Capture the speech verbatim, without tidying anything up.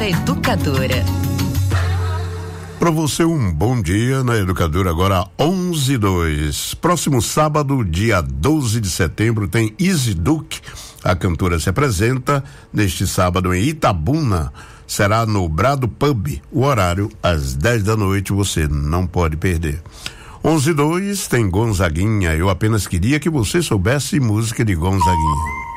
Agora Educadora. Para você um bom dia na Educadora, agora onze e dois. Próximo sábado, dia doze de setembro, tem Easy Duke. A cantora se apresenta neste sábado em Itabuna. Será no Brado Pub. O horário às dez da noite, você não pode perder. onze e dois tem Gonzaguinha. Eu apenas queria que você soubesse música de Gonzaguinha.